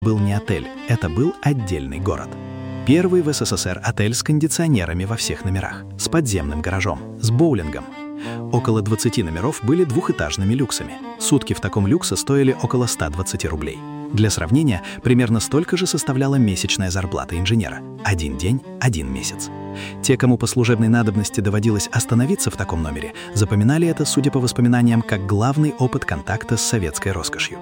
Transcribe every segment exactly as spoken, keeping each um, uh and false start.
был не отель, это был отдельный город. Первый в СССР отель с кондиционерами во всех номерах, с подземным гаражом, с боулингом. Около двадцати номеров были двухэтажными люксами. Сутки в таком люксе стоили около ста двадцати рублей. Для сравнения, примерно столько же составляла месячная зарплата инженера. Один день, один месяц. Те, кому по служебной надобности доводилось остановиться в таком номере, запоминали это, судя по воспоминаниям, как главный опыт контакта с советской роскошью.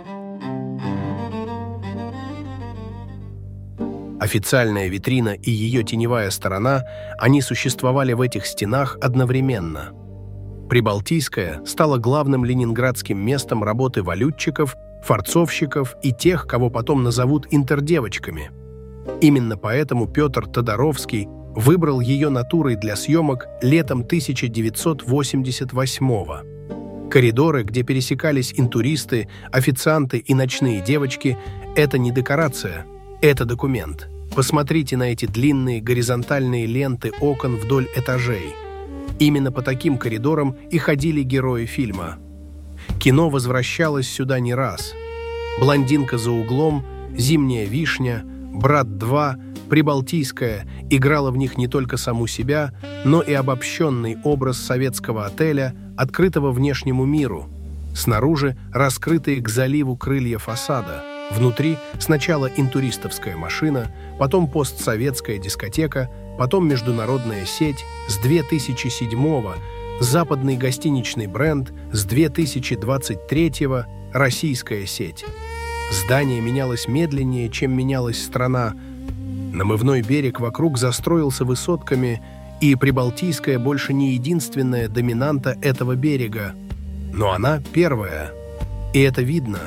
Официальная витрина и ее теневая сторона, они существовали в этих стенах одновременно. Прибалтийская стала главным ленинградским местом работы валютчиков, форцовщиков и тех, кого потом назовут интердевочками. Именно поэтому Петр Тодоровский выбрал ее натурой для съемок летом тысяча девятьсот восемьдесят восьмого. Коридоры, где пересекались интуристы, официанты и ночные девочки – это не декорация, это документ. Посмотрите на эти длинные горизонтальные ленты окон вдоль этажей. Именно по таким коридорам и ходили герои фильма. Кино возвращалось сюда не раз. «Блондинка за углом», «Зимняя вишня», «Брат два», «Прибалтийская» играла в них не только саму себя, но и обобщенный образ советского отеля, открытого внешнему миру. Снаружи раскрытые к заливу крылья фасада. Внутри сначала интуристовская машина, потом постсоветская дискотека, потом международная сеть, с две тысячи седьмого западный гостиничный бренд, с две тысячи двадцать третьего российская сеть. Здание менялось медленнее, чем менялась страна. Намывной берег вокруг застроился высотками, и Прибалтийская больше не единственная доминанта этого берега. Но она первая, и это видно.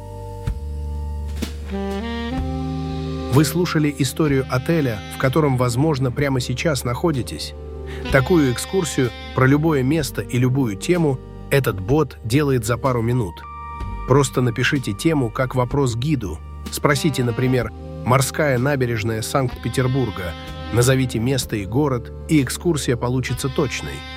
Вы слушали историю отеля, в котором, возможно, прямо сейчас находитесь. Такую экскурсию про любое место и любую тему этот бот делает за пару минут. Просто напишите тему как вопрос гиду. Спросите, например, «Морская набережная Санкт-Петербурга». Назовите место и город, и экскурсия получится точной.